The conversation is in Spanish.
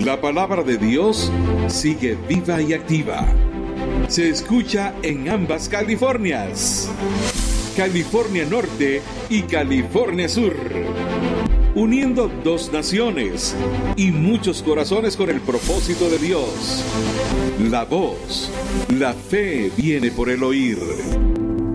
La palabra de Dios sigue viva y activa. Se escucha en ambas Californias, California Norte y California Sur, uniendo dos naciones y muchos corazones con el propósito de Dios. La voz, la fe viene por el oír.